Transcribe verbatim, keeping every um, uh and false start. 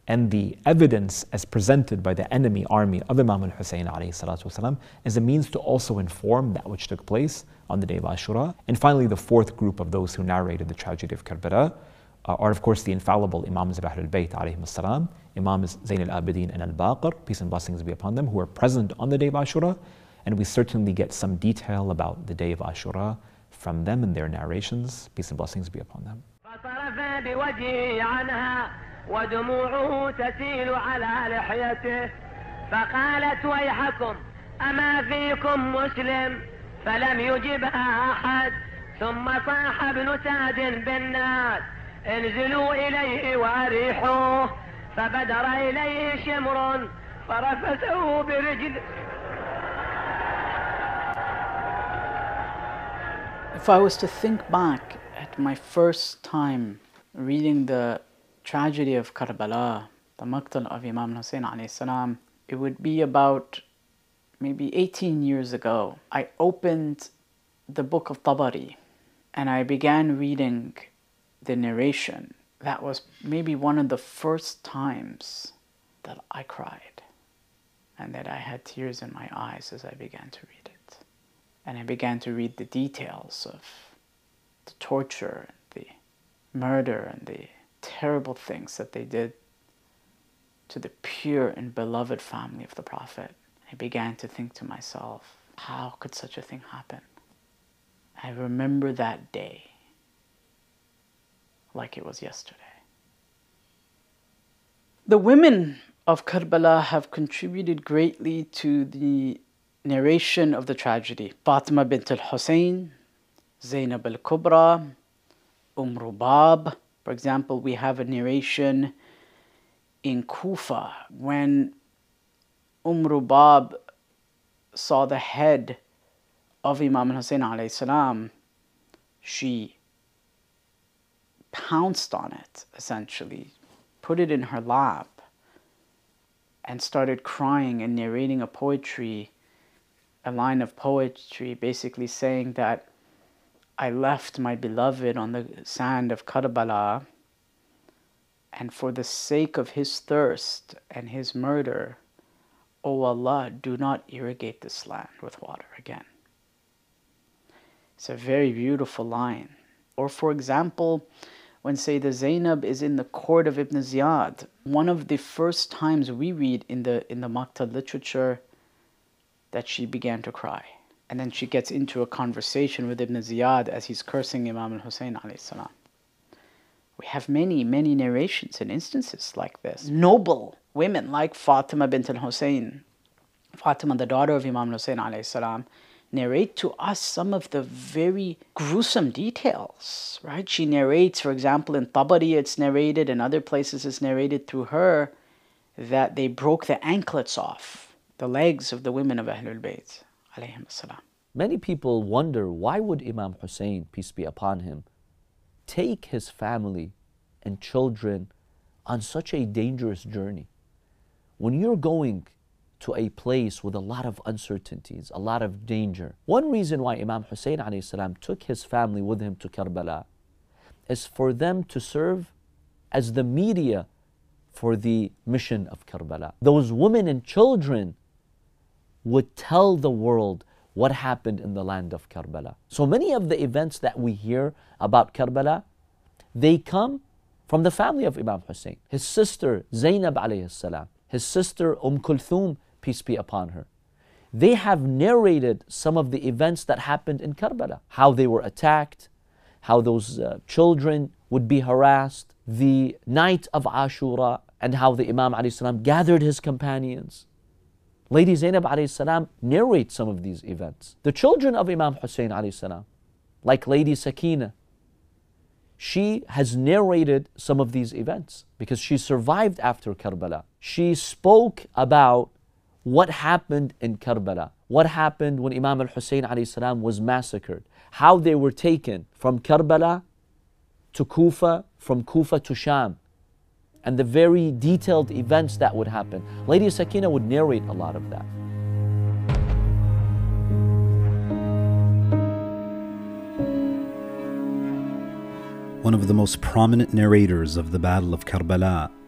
And the evidence as presented by the enemy army of Imam al-Hussein alayhi salatu wasalam is a means to also inform that which took place on the day of Ashura. And finally, the fourth group of those who narrated the tragedy of Karbala uh, are of course the infallible Imams of Ahlul Bayt alayhim as-salam, Imams Zayn al-Abidin and al-Baqir, peace and blessings be upon them, who are present on the day of Ashura. And we certainly get some detail about the day of Ashura from them and their narrations, peace and blessings be upon them. ودموعه تسيل على لحيته فقالت ويحكم أما فيكم مسلم فلم يجبها أحد ثم صاح ابن سعد بالناس انزلوا إليه وأريحوه فبدر إليه شمر فرفسه برجل. If I was to think back at my first time reading the tragedy of Karbala, the Maqtal of Imam Hussein alayhi salam, it would be about maybe eighteen years ago. I opened the book of Tabari and I began reading the narration. That was maybe one of the first times that I cried and that I had tears in my eyes as I began to read it. And I began to read the details of the torture, and the murder, and the terrible things that they did to the pure and beloved family of the Prophet. I began to think to myself, how could such a thing happen? I remember that day like it was yesterday. The women of Karbala have contributed greatly to the narration of the tragedy. Fatima bint al-Hussein, Zainab al-Kubra, Umm Rubab. For example, we have a narration in Kufa when Umm Rubab saw the head of Imam Hussein alayhi salam, she pounced on it, essentially, put it in her lap, and started crying and narrating a poetry, a line of poetry, basically saying that I left my beloved on the sand of Karbala, and for the sake of his thirst and his murder, O Allah, do not irrigate this land with water again. It's a very beautiful line. Or for example, when Sayyidah Zainab is in the court of Ibn Ziyad, one of the first times we read in the, in the Maqtal literature that she began to cry. And then she gets into a conversation with Ibn Ziyad as he's cursing Imam al-Hussein alayhi salam. We have many, many narrations and instances like this. Noble women like Fatima bint al-Hussein, Fatima, the daughter of Imam al-Hussein alayhi salam, narrate to us some of the very gruesome details, right? She narrates, for example, in Tabari it's narrated, and other places it's narrated through her, that they broke the anklets off the legs of the women of Ahlul Bayt. Many people wonder, why would Imam Hussein, peace be upon him, take his family and children on such a dangerous journey? When you're going to a place with a lot of uncertainties, a lot of danger, one reason why Imam Hussein alayhi salam took his family with him to Karbala is for them to serve as the media for the mission of Karbala. Those women and children would tell the world what happened in the land of Karbala. So many of the events that we hear about Karbala, they come from the family of Imam Hussein. His sister Zainab alayhi salam, his sister Umm Kulthum, peace be upon her. They have narrated some of the events that happened in Karbala, how they were attacked, how those uh, children would be harassed, the night of Ashura, and how the Imam alayhi salam gathered his companions. Lady Zainab alayhi salam narrates some of these events. The children of Imam Hussein alayhi salam, like Lady Sakina, she has narrated some of these events because she survived after Karbala. She spoke about what happened in Karbala, what happened when Imam al-Hussein alayhi salam was massacred, how they were taken from Karbala to Kufa, from Kufa to Sham, and the very detailed events that would happen. Lady Sakina would narrate a lot of that. One of the most prominent narrators of the Battle of Karbala